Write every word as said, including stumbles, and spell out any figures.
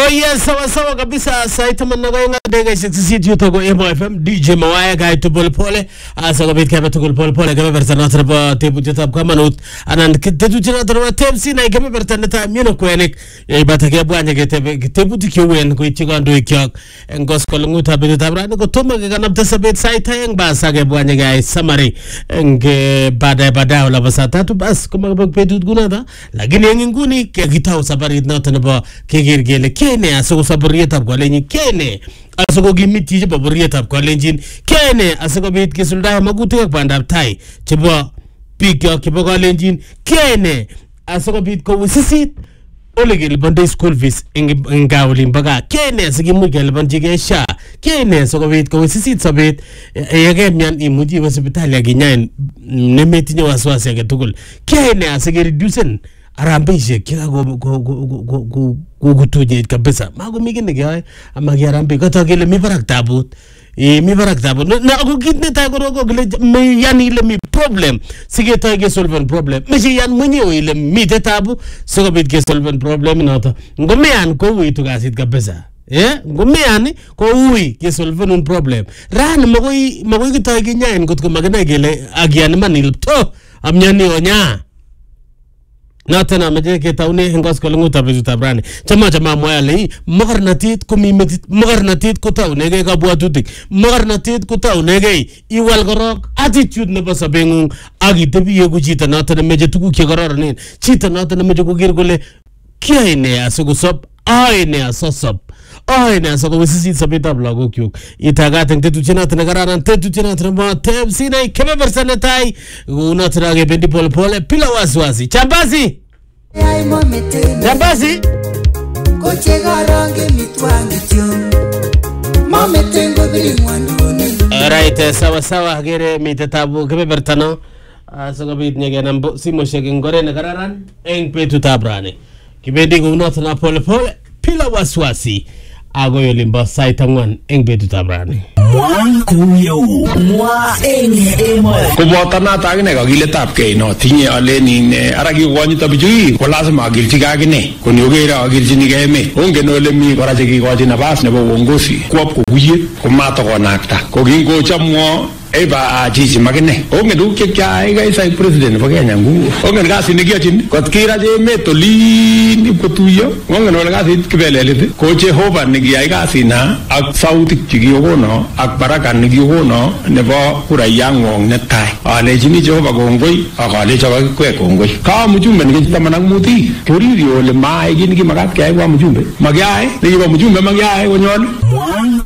Oh yes, sawa sawa kabisa. Saita mannaga inga dega sixty yuto go M F M D J Mawaya guy to pole pole. Asa go bit kaba to pole pole kaba bertana traba tebu jeta kama nut anan tetu jena traba tepsi na kama bertana ta mino kwenek e batake bwanya gete tebu tikwen ko ichigando ikyak engos kolungu tabe tabra ko toma ga namta sabet saita yang basa ga bwanya guy samari enge bada bada wala basa tatu bas kuma bagpetu gunada lakini nginguni ke gitao sabari na tanaba ke gergele kene aso sabarieta kwalenyi kene aso go gimiti je babarieta kwalenjin kene aso go bit kisulda magutu kwa ndap tai chebo pika kibo kwalenjin kene aso go bit ko wisisit olegel bande school fees ngawli mbaga kene sigimu gel banjige sha kene aso go bit ko wisisit sabet yage myan imuji hospital ya ginyan nemetinye waswasi yake tugul kene asige reducen arambe kila go go go go go gutuje kabisa mago migine gaya amagi arambe kata gele mi barak tabut e mi barak tabut na go gitne ta go go gele me yani le mi problem sige ta ge solve problem me ji yan munye o ile mi te tabu so bit ge solve problem na ta ngome an ko wi to gasit kabisa eh ngome an ko wi ge solve un problem ran mago mago gita ge nyaen got ko magana gele agian manil to amnyani onya natana majeke taune hengos kolungu tabezu tabrani chama chama moya lei magarnatit kumimetit magarnatit ko taune ge kabwatutik magarnatit ko taune ge iwal gorok attitude ne basabengu agi tebi yegu chita natana meje tuku ke gorornen chita natana meje ko girgole kiaine asugo sop aine asosop aine asogo wisisi sabita blago kyuk itagata tetu china tana garana tetu china tana tem sinai kebe bersana tai una tana ge bendi pole pole pila waswasi chambazi chambazi koche garange mitwangi tyo mame tengo bilingwanduni. Alright, sawa sawa gere mitatabu kebe bertana asogo bit nyege nambo simo shege ngore na gararan eng petu tabrane kibendi una tana pole pole pila waswasi ago yolimba saitangwan eng betu tabrani kuyo mwa eng emo kubota na ta ne ga gile tap ke no tinye ale ni ne aragi woni tabju ko lazima agil tiga gine ko ni ogera agil jini ga me onge no le mi wara jigi ko jina bas ne bo wongosi ko ko guye ko mata ko nakta ko gingo chammo eba ajiji magene onge du ke kya ga sai president ba Kenya ngu onge ga sini gyatin ko kira je me to li ni ko tuyo onge no ga sit kibelele ko je hoba ni ga ga sina ak sauti tigi ogono ak baraka ni gi ogono ne ba kura yango ne tai ale jini je hoba gongoi akale chawa kwe gongoi ka mujumbe ni tamana muti kuri rio le mai gini gi magat kai wa mujumbe magyai ni ba mujumbe magyai wonyol